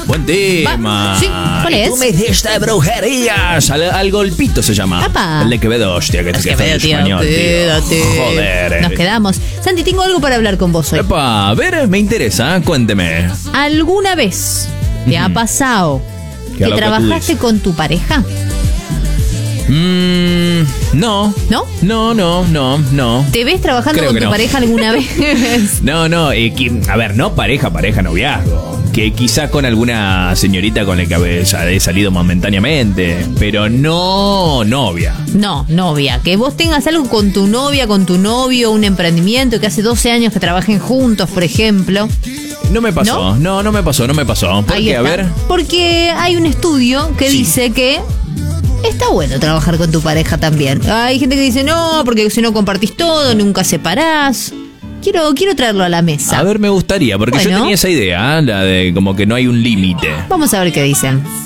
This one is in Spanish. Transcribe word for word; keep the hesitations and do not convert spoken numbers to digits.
Buen tema. Va, sí, ¿cuál es? Tú me hiciste brujerías. Al, al golpito se llama. Apa. El de Quevedo, hostia, que te Que quedas en tío, español, tío. quédate. Joder. Nos quedamos. Santi, tengo algo para hablar con vos hoy. Epa, a ver, me interesa, cuénteme. ¿Alguna vez te ha pasado Que a que lo que tú trabajaste dices. con tu pareja? Mmm, no. ¿No? No, no, no, no. ¿Te ves trabajando Creo con que tu no. pareja alguna vez? No, no, eh, qui- a ver, no pareja, pareja, noviazgo. Que quizá con alguna señorita con la que habe- he salido momentáneamente. Pero no novia. No, novia. Que vos tengas algo con tu novia, con tu novio, un emprendimiento, que hace doce años que trabajen juntos, por ejemplo. No me pasó, no, no, no me pasó, no me pasó. ¿Por Ahí qué? está. A ver. Porque hay un estudio que Sí. dice que está bueno trabajar con tu pareja también. Hay gente que dice, no, porque si no compartís todo, nunca separás. Quiero, quiero traerlo a la mesa. A ver, me gustaría, porque yo Bueno. tenía esa idea, ¿eh? La de como que no hay un límite. Vamos a ver qué dicen.